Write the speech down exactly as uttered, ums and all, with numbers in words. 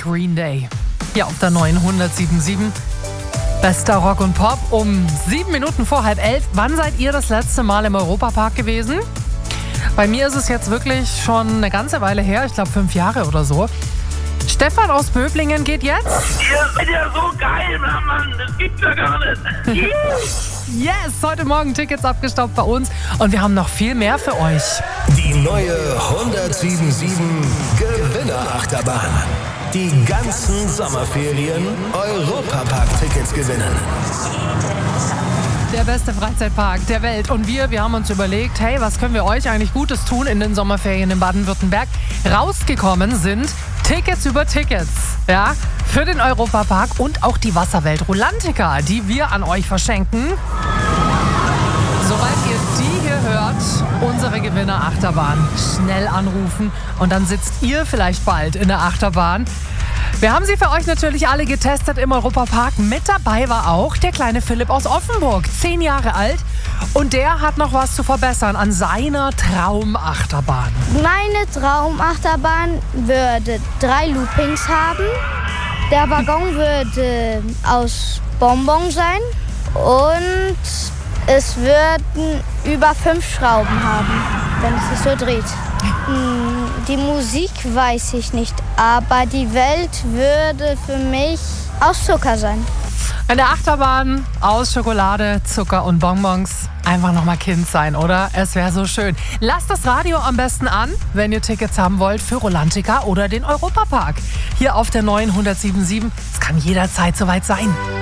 Green Day. Hier auf der neuen hundertsieben Komma sieben. Bester Rock und Pop um sieben Minuten vor halb elf. Wann seid ihr das letzte Mal im Europapark gewesen? Bei mir ist es jetzt wirklich schon eine ganze Weile her. Ich glaube fünf Jahre oder so. Stefan aus Böblingen geht jetzt. Ihr seid ja so geil, Mann. Das gibt's ja gar nicht. Yes, heute Morgen Tickets abgestaubt bei uns. Und wir haben noch viel mehr für euch. Die neue hundertsieben Komma sieben Gewinnerachterbahn. Die ganzen Sommerferien Europapark-Tickets gewinnen. Der beste Freizeitpark der Welt. Und wir, wir haben uns überlegt, hey, was können wir euch eigentlich Gutes tun in den Sommerferien in Baden-Württemberg? Rausgekommen sind Tickets über Tickets, ja, für den Europapark und auch die Wasserwelt Rulantica, die wir an euch verschenken. Sobald ihr die hier hört, unsere Gewinner-Achterbahn, schnell anrufen und dann sitzt ihr vielleicht bald in der Achterbahn. Wir haben sie für euch natürlich alle getestet im Europapark. Mit dabei war auch der kleine Philipp aus Offenburg, zehn Jahre alt. Und der hat noch was zu verbessern an seiner Traumachterbahn. Meine Traumachterbahn würde drei Loopings haben. Der Waggon würde aus Bonbon sein. Und es würden über fünf Schrauben haben, wenn es sich so dreht. Die Musik weiß ich nicht, aber die Welt würde für mich aus Zucker sein. Eine Achterbahn aus Schokolade, Zucker und Bonbons. Einfach nochmal Kind sein, oder? Es wäre so schön. Lasst das Radio am besten an, wenn ihr Tickets haben wollt für Rulantica oder den Europapark. Hier auf der neuen hundertsieben Komma sieben. Es kann jederzeit soweit sein.